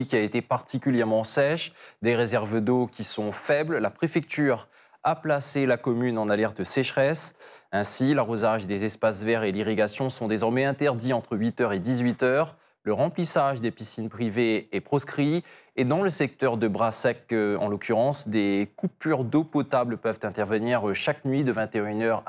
qui a été particulièrement sèche, des réserves d'eau qui sont faibles. La préfecture a placé la commune en alerte sécheresse. Ainsi, l'arrosage des espaces verts et l'irrigation sont désormais interdits entre 8h et 18h. Le remplissage des piscines privées est proscrit. Et dans le secteur de Bras-Sec, en l'occurrence, des coupures d'eau potable peuvent intervenir chaque nuit de 21h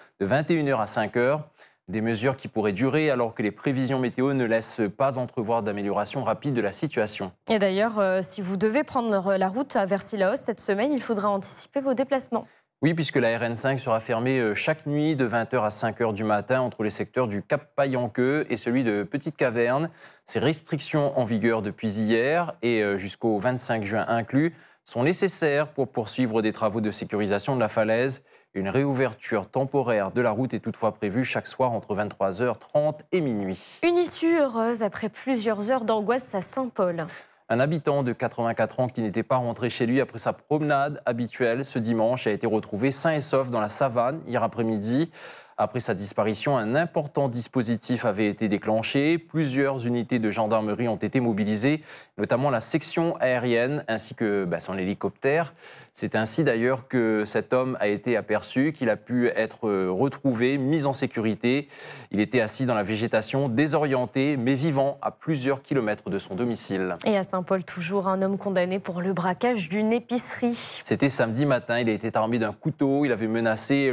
à 5h. Des mesures qui pourraient durer alors que les prévisions météo ne laissent pas entrevoir d'amélioration rapide de la situation. Et d'ailleurs, si vous devez prendre la route vers Sillaos cette semaine, il faudra anticiper vos déplacements. Oui, puisque la RN5 sera fermée chaque nuit de 20h à 5h du matin entre les secteurs du Cap Paillanqueux et celui de Petite Caverne. Ces restrictions en vigueur depuis hier et jusqu'au 25 juin inclus sont nécessaires pour poursuivre des travaux de sécurisation de la falaise. Une réouverture temporaire de la route est toutefois prévue chaque soir entre 23h30 et minuit. Une issue heureuse après plusieurs heures d'angoisse à Saint-Paul. Un habitant de 84 ans qui n'était pas rentré chez lui après sa promenade habituelle ce dimanche a été retrouvé sain et sauf dans la savane hier après-midi. Après sa disparition, un important dispositif avait été déclenché. Plusieurs unités de gendarmerie ont été mobilisées, notamment la section aérienne ainsi que son hélicoptère. C'est ainsi d'ailleurs que cet homme a été aperçu, qu'il a pu être retrouvé, mis en sécurité. Il était assis dans la végétation, désorienté, mais vivant à plusieurs kilomètres de son domicile. Et à Saint-Paul, toujours un homme condamné pour le braquage d'une épicerie. C'était samedi matin, il a été armé d'un couteau, il avait menacé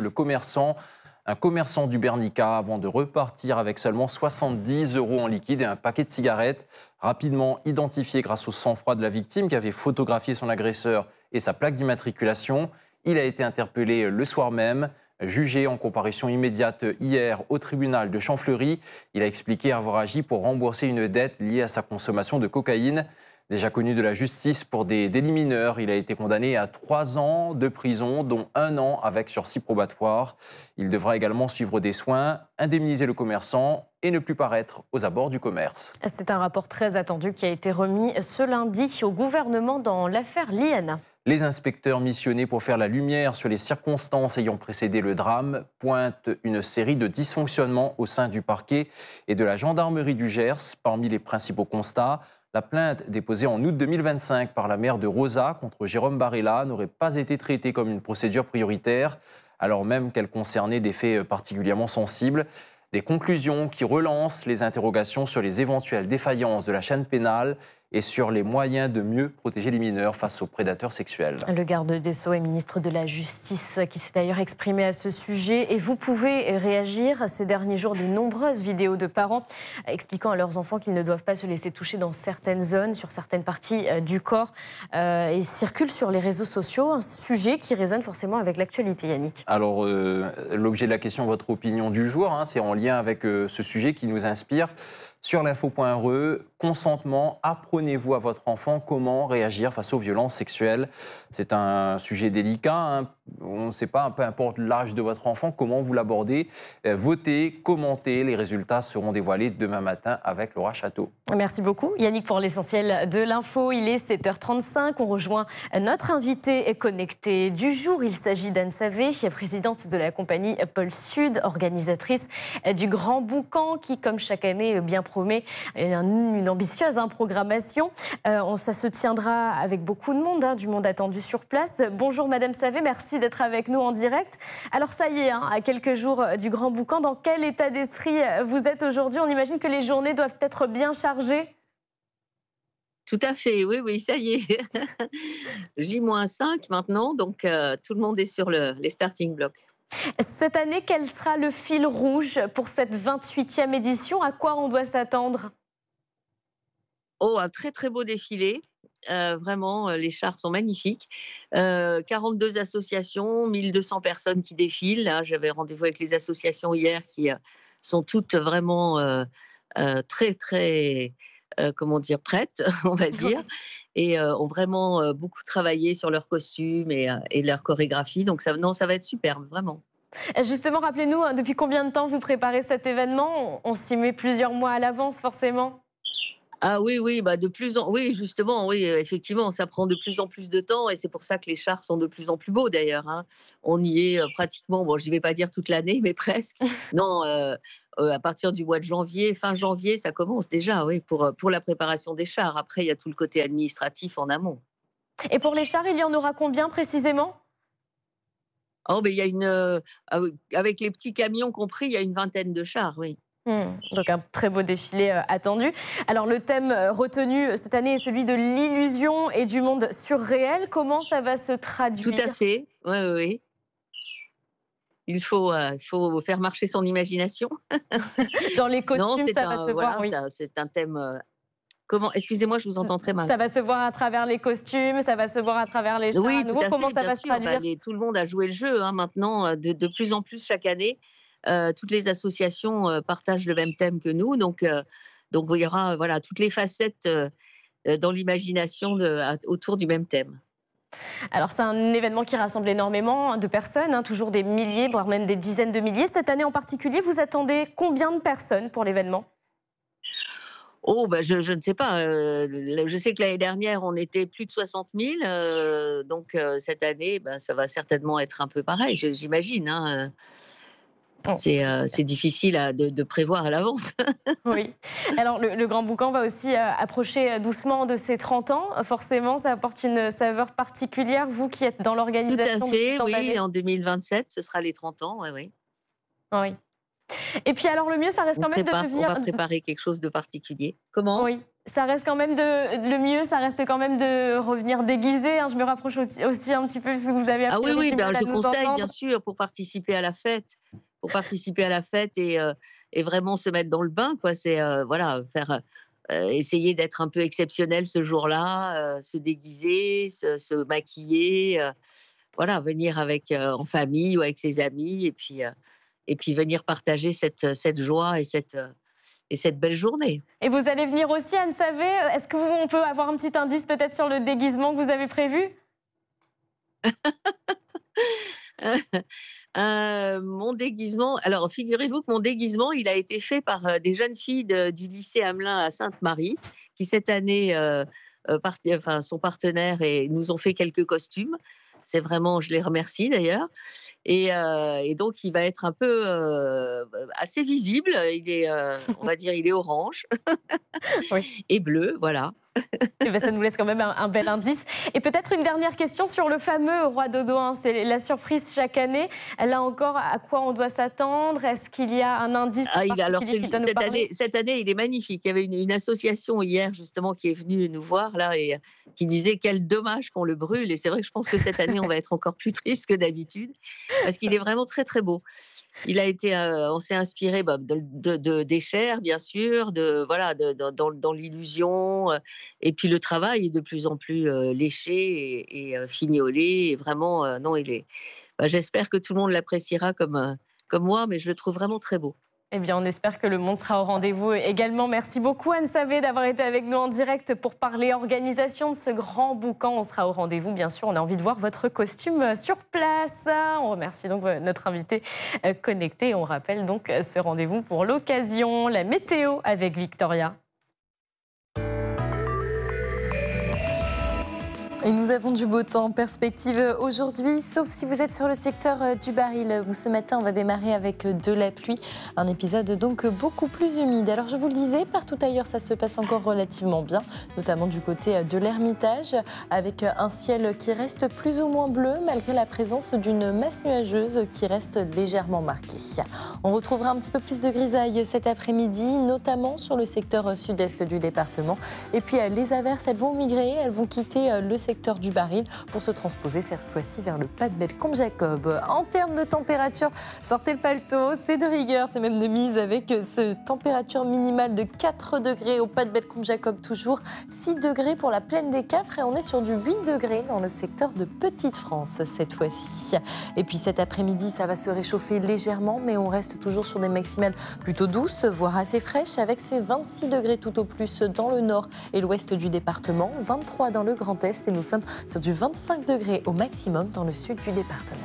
un commerçant du Bernica avant de repartir avec seulement 70 € en liquide et un paquet de cigarettes. Rapidement identifié grâce au sang-froid de la victime qui avait photographié son agresseur et sa plaque d'immatriculation, il a été interpellé le soir même. Jugé en comparution immédiate hier au tribunal de Champfleury, il a expliqué avoir agi pour rembourser une dette liée à sa consommation de cocaïne. Déjà connu de la justice pour des délits mineurs, il a été condamné à 3 ans de prison, dont 1 an avec sursis probatoire. Il devra également suivre des soins, indemniser le commerçant et ne plus paraître aux abords du commerce. C'est un rapport très attendu qui a été remis ce lundi au gouvernement dans l'affaire Liana. Les inspecteurs missionnés pour faire la lumière sur les circonstances ayant précédé le drame pointent une série de dysfonctionnements au sein du parquet et de la gendarmerie du Gers. Parmi les principaux constats, la plainte déposée en août 2025 par la mère de Rosa contre Jérôme Barella n'aurait pas été traitée comme une procédure prioritaire, alors même qu'elle concernait des faits particulièrement sensibles. Des conclusions qui relancent les interrogations sur les éventuelles défaillances de la chaîne pénale et sur les moyens de mieux protéger les mineurs face aux prédateurs sexuels. Le garde des Sceaux et ministre de la Justice qui s'est d'ailleurs exprimé à ce sujet. Et vous pouvez réagir ces derniers jours des nombreuses vidéos de parents expliquant à leurs enfants qu'ils ne doivent pas se laisser toucher dans certaines zones, sur certaines parties du corps et circulent sur les réseaux sociaux. Un sujet qui résonne forcément avec l'actualité, Yannick. Alors, l'objet de la question, votre opinion du jour, c'est en lien avec ce sujet qui nous inspire. Sur l'info.re, consentement, apprenez-vous à votre enfant comment réagir face aux violences sexuelles. C'est un sujet délicat, on ne sait pas, peu importe l'âge de votre enfant, comment vous l'abordez. Votez, commentez, les résultats seront dévoilés demain matin avec Laura Château. Merci beaucoup Yannick pour l'essentiel de l'info. Il est 7h35, on rejoint notre invité connecté du jour. Il s'agit d'Anne Savé, présidente de la compagnie Pôle Sud, organisatrice du Grand Boucan qui, comme chaque année, bien promet une ambitieuse programmation. Ça se tiendra avec beaucoup de monde, du monde attendu sur place. Bonjour Madame Savé, merci d'être avec nous en direct. Alors ça y est, à quelques jours du Grand Boucan, dans quel état d'esprit vous êtes aujourd'hui? On imagine que les journées doivent être bien chargées. Tout à fait, oui, ça y est. J-5 maintenant, donc tout le monde est sur les starting blocks. Cette année, quel sera le fil rouge pour cette 28e édition? À quoi on doit s'attendre? Oh, un très très beau défilé. Vraiment, les chars sont magnifiques. 42 associations, 1200 personnes qui défilent. Là, j'avais rendez-vous avec les associations hier qui sont toutes vraiment très très prêtes, on va dire, et ont vraiment beaucoup travaillé sur leurs costumes et leur chorégraphie. Donc ça va être superbe, vraiment. Justement, rappelez-nous, depuis combien de temps vous préparez cet événement? On s'y met plusieurs mois à l'avance, forcément. Ah oui, oui, bah oui, justement, oui, effectivement, ça prend de plus en plus de temps et c'est pour ça que les chars sont de plus en plus beaux d'ailleurs, hein. On y est, pratiquement, bon, je vais pas dire toute l'année, mais presque. Non, à partir du mois de janvier, fin janvier, ça commence déjà, oui, pour la préparation des chars. Après, il y a tout le côté administratif en amont. Et pour les chars, il y en aura combien précisément? Oh, mais il y a ah oui, avec les petits camions compris, il y a une vingtaine de chars, oui. Donc un très beau défilé attendu. Alors le thème retenu cette année est celui de l'illusion et du monde surréel. Comment ça va se Tout à traduire? fait, oui, oui, oui. Il faut faire marcher son imagination. Dans les Non, costumes, c'est ça va un se voir, voilà, oui. c'est un thème, comment? Excusez-moi, je vous entends très mal. Ça va se voir à travers les costumes, ça va se voir à travers les chars à Oui, tout nouveau. à Comment fait, ça bien va se sûr. Bah, traduire? tout le monde a joué le jeu, hein, maintenant, de plus en plus chaque année. Toutes les associations, partagent le même thème que nous, donc il y aura, voilà, toutes les facettes, dans l'imagination autour du même thème. Alors c'est un événement qui rassemble énormément de personnes, hein, toujours des milliers, voire même des dizaines de milliers. Cette année en particulier, vous attendez combien de personnes pour l'événement? Oh, bah, je ne sais pas, je sais que l'année dernière, on était plus de 60 000, donc cette année, bah, ça va certainement être un peu pareil, j'imagine, hein. Oh, C'est difficile de prévoir à l'avance. oui. Alors le Grand Boucan va aussi approcher doucement de ses 30 ans. Forcément, ça apporte une saveur particulière, vous qui êtes dans Tout à l'organisation depuis fait, tant oui, d'années. en 2027, ce sera les 30 ans, oui, oui. Oui. Et puis alors le mieux, ça reste quand même de On devenir... va préparer quelque chose de particulier. Comment? Oui, ça reste quand même le mieux, ça reste quand même de revenir déguisé, hein. Je me rapproche aussi un petit peu, parce que vous avez a Ah oui, priori oui, du ben, mal à je nous conseille bien entendre. sûr pour participer à la fête et vraiment se mettre dans le bain, quoi. C'est, voilà, essayer d'être un peu exceptionnel ce jour-là, se déguiser, se maquiller, voilà, venir avec, en famille ou avec ses amis et puis venir partager cette joie et cette belle journée. Et vous allez venir aussi, Anne Savé. Est-ce qu'on peut avoir un petit indice peut-être sur le déguisement que vous avez prévu? Mon déguisement, alors figurez-vous que mon déguisement, il a été fait par, des jeunes filles du lycée Hamelin à Sainte-Marie, qui cette année, sont partenaires et nous ont fait quelques costumes. C'est vraiment, je les remercie d'ailleurs et donc il va être un peu, assez visible. On va dire, il est orange Oui. et bleu, voilà. Eh ben, ça nous laisse quand même un bel indice. Et peut-être une dernière question sur le fameux roi dodo, hein. C'est la surprise chaque année. Là encore, à quoi on doit s'attendre? Est-ce qu'il y a un indice Ah, particulier qui doit nous parler? cette année, il est magnifique. Il y avait une association hier justement qui est venue nous voir là et qui disait: «Quel dommage qu'on le brûle» et c'est vrai que je pense que cette année, on va être encore plus triste que d'habitude parce qu'il est vraiment très, très beau. On s'est inspiré, bah, des chairs bien sûr, de voilà, dans l'illusion, et puis le travail est de plus en plus, léché et fignolé et vraiment, non, j'espère que tout le monde l'appréciera comme moi, mais je le trouve vraiment très beau. Eh bien, on espère que le monde sera au rendez-vous également. Merci beaucoup, Anne Savé, d'avoir été avec nous en direct pour parler organisation de ce grand boucan. On sera au rendez-vous, bien sûr. On a envie de voir votre costume sur place. On remercie donc notre invité connecté. On rappelle donc ce rendez-vous pour l'occasion. La météo avec Victoria. Et nous avons du beau temps en perspective aujourd'hui, sauf si vous êtes sur le secteur du Baril, où ce matin on va démarrer avec de la pluie, un épisode donc beaucoup plus humide. Alors je vous le disais, partout ailleurs ça se passe encore relativement bien, notamment du côté de l'Ermitage, avec un ciel qui reste plus ou moins bleu, malgré la présence d'une masse nuageuse qui reste légèrement marquée. On retrouvera un petit peu plus de grisaille cet après-midi, notamment sur le secteur sud-est du département. Et puis les averses, elles vont migrer, elles vont quitter le secteur du Baril pour se transposer cette fois-ci vers le Pas de Bellecombe Jacob. En termes de température, sortez le paletot, c'est de rigueur, c'est même de mise avec cette température minimale de 4 degrés au Pas de Bellecombe Jacob toujours, 6 degrés pour la plaine des Cafres et on est sur du 8 degrés dans le secteur de Petite-France cette fois-ci. Et puis cet après-midi, ça va se réchauffer légèrement, mais on reste toujours sur des maximales plutôt douces, voire assez fraîches, avec ces 26 degrés tout au plus dans le nord et l'ouest du département, 23 dans le Grand Est et nous sommes sur du 25 degrés au maximum dans le sud du département.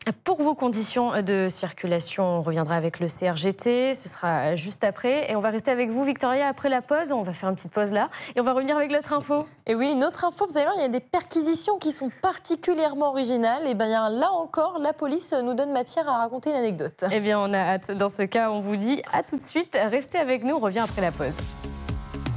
Pour vos conditions de circulation, on reviendra avec le CRGT, ce sera juste après. Et on va rester avec vous, Victoria, après la pause. On va faire une petite pause là et on va revenir avec l'autre info. Et oui, une autre info, vous allez voir, il y a des perquisitions qui sont particulièrement originales. Et bien là encore, la police nous donne matière à raconter une anecdote. Eh bien, on a hâte. Dans ce cas, on vous dit à tout de suite. Restez avec nous, on revient après la pause.